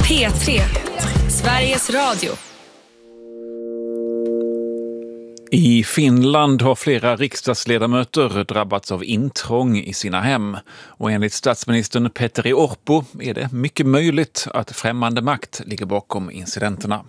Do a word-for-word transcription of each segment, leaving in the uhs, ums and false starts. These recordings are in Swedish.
P tre, Sveriges Radio. I Finland har flera riksdagsledamöter drabbats av intrång i sina hem. Och enligt statsministern Petteri Orpo är det mycket möjligt att främmande makt ligger bakom incidenterna.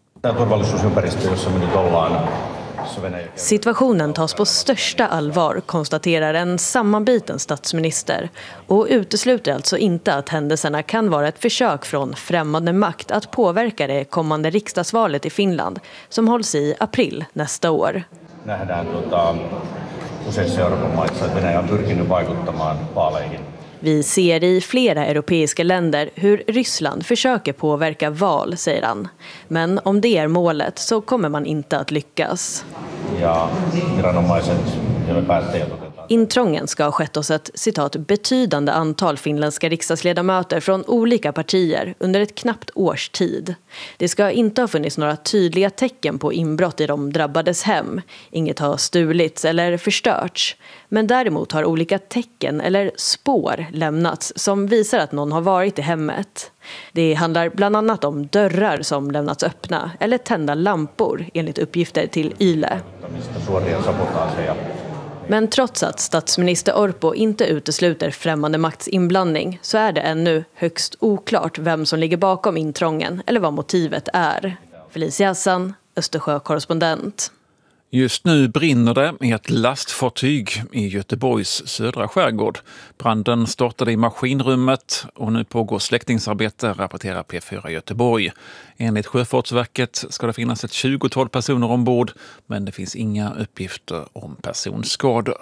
Situationen tas på största allvar, konstaterar en sammanbiten statsminister, och utesluter alltså inte att händelserna kan vara ett försök från främmande makt att påverka det kommande riksdagsvalet i Finland som hålls i april nästa år. Vi ser i flera europeiska länder hur Ryssland försöker påverka val, säger han. Men om det är målet så kommer man inte att lyckas. Ja, intrången ska ha skett hos ett citat betydande antal finländska riksdagsledamöter från olika partier under ett knappt års tid. Det ska inte ha funnits några tydliga tecken på inbrott i de drabbades hem. Inget har stulits eller förstörts. Men däremot har olika tecken eller spår lämnats som visar att någon har varit i hemmet. Det handlar bland annat om dörrar som lämnats öppna eller tända lampor enligt uppgifter till Yle. Men trots att statsminister Orpo inte utesluter främmande makts inblandning så är det ännu högst oklart vem som ligger bakom intrången eller vad motivet är. Felicia Hassan, Östersjö-korrespondent. Just nu brinner det i ett lastfartyg i Göteborgs södra skärgård. Branden startade i maskinrummet och nu pågår släckningsarbete, rapporterar P fyra Göteborg. Enligt Sjöfartsverket ska det finnas ett tjugotal personer ombord, men det finns inga uppgifter om personskador.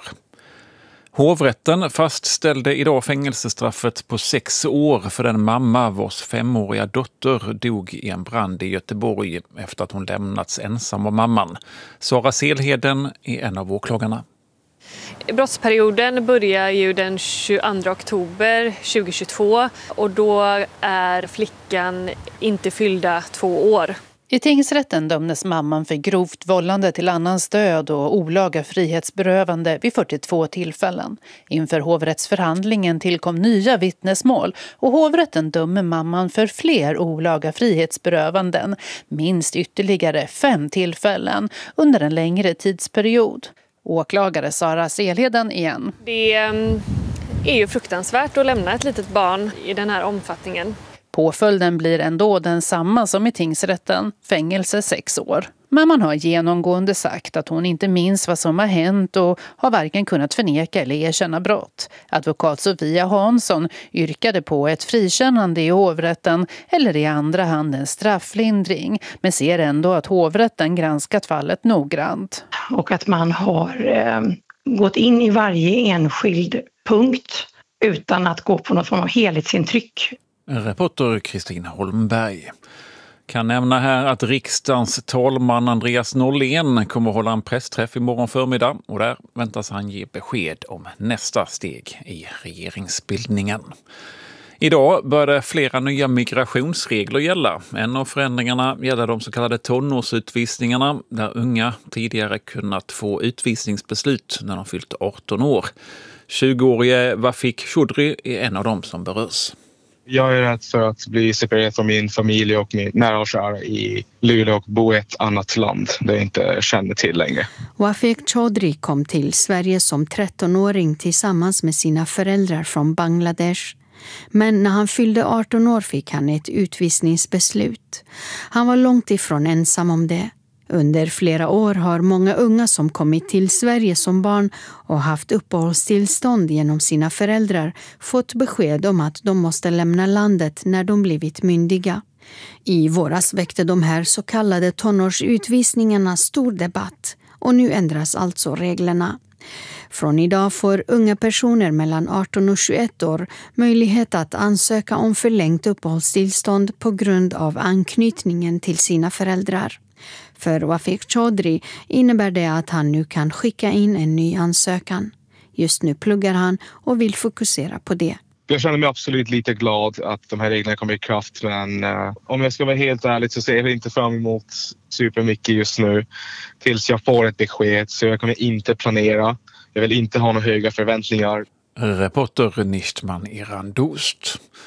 Hovrätten fastställde idag fängelsestraffet på sex år för den mamma vars femåriga dotter dog i en brand i Göteborg efter att hon lämnats ensam av mamman. Sara Selheden är en av åklagarna. Brottsperioden börjar ju den tjugoandra oktober tjugohundratjugotvå och då är flickan inte fyllda två år. I tingsrätten dömdes mamman för grovt vållande till annans död och olaga frihetsberövande vid fyrtiotvå tillfällen. Inför hovrättsförhandlingen tillkom nya vittnesmål och hovrätten dömer mamman för fler olaga frihetsberövanden, minst ytterligare fem tillfällen under en längre tidsperiod. Åklagare Sara Selheden igen. Det är ju fruktansvärt att lämna ett litet barn i den här omfattningen. Påföljden blir ändå densamma som i tingsrätten, fängelse sex år. Men man har genomgående sagt att hon inte minns vad som har hänt och har varken kunnat förneka eller erkänna brott. Advokat Sofia Hansson yrkade på ett frikännande i hovrätten eller i andra hand en strafflindring, men ser ändå att hovrätten granskat fallet noggrant. Och att man har eh, gått in i varje enskild punkt utan att gå på någon form av helhetsintryck. Reporter Kristina Holmberg. Kan nämna här att riksdagens talman Andreas Norlén kommer att hålla en pressträff imorgon förmiddag och där väntas han ge besked om nästa steg i regeringsbildningen. Idag började flera nya migrationsregler gälla. En av förändringarna gäller de så kallade tonårsutvisningarna där unga tidigare kunnat få utvisningsbeslut när de fyllt arton år. tjugoårige Wafik Chodri är en av dem som berörs. Jag är rädd för att bli separerad från min familj och min nära och kära i Luleå och bo i ett annat land där jag inte känner till längre. Wafik Chodri kom till Sverige som trettonåring tillsammans med sina föräldrar från Bangladesh. Men när han fyllde arton år fick han ett utvisningsbeslut. Han var långt ifrån ensam om det. Under flera år har många unga som kommit till Sverige som barn och haft uppehållstillstånd genom sina föräldrar fått besked om att de måste lämna landet när de blivit myndiga. I våras väckte de här så kallade tonårsutvisningarna stor debatt och nu ändras alltså reglerna. Från idag får unga personer mellan arton och tjugoett år möjlighet att ansöka om förlängt uppehållstillstånd på grund av anknytningen till sina föräldrar. För Wafik Chodri innebär det att han nu kan skicka in en ny ansökan. Just nu pluggar han och vill fokusera på det. Jag känner mig absolut lite glad att de här reglerna kommer i kraft, men uh, om jag ska vara helt ärlig så ser jag inte fram emot supermycket just nu tills jag får ett besked, så jag kommer inte planera. Jag vill inte ha några höga förväntningar. Reporter Nistman Irandust.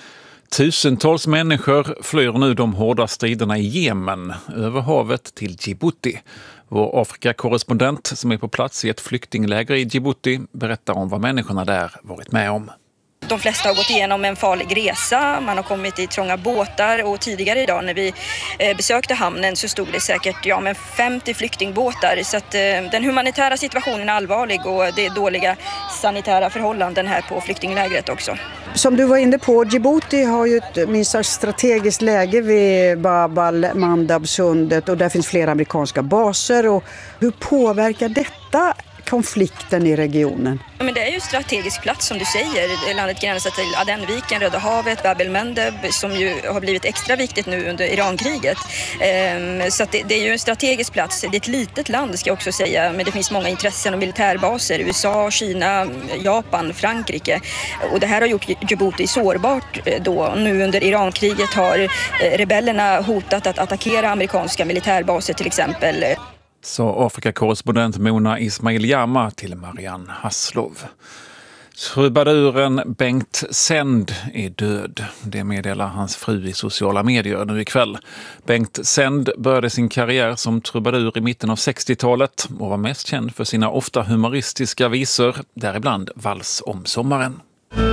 Tusentals människor flyr nu de hårda striderna i Jemen över havet till Djibouti. Vår Afrika-korrespondent som är på plats i ett flyktingläger i Djibouti berättar om vad människorna där varit med om. De flesta har gått igenom en farlig resa, man har kommit i trånga båtar och tidigare idag när vi besökte hamnen så stod det säkert ja, men femtio flyktingbåtar. Så att, den humanitära situationen är allvarlig och det är dåliga sanitära förhållanden här på flyktinglägret också. Som du var inne på, Djibouti har ju ett minst sagt strategiskt läge vid Bab al-Mandab-sundet och där finns flera amerikanska baser. Och hur påverkar detta konflikten i regionen? Ja, men det är ju en strategisk plats som du säger. Landet gränsar till Adenviken, Röda havet, Bab el-Mandeb som ju har blivit extra viktigt nu under Irankriget. Ehm, så att det, det är ju en strategisk plats. Det är ett litet land ska jag också säga, men det finns många intressen och militärbaser. U S A, Kina, Japan, Frankrike. Och det här har gjort Djibouti sårbart då. Nu under Irankriget har rebellerna hotat att attackera amerikanska militärbaser till exempel. Så Afrika-korrespondent Mona Ismail-Jama till Marianne Hasslov. Trubaduren Bengt Sänd är död. Det meddelar hans fru i sociala medier nu ikväll. Bengt Sänd började sin karriär som trubadur i mitten av sextiotalet och var mest känd för sina ofta humoristiska visor, däribland Vals om sommaren.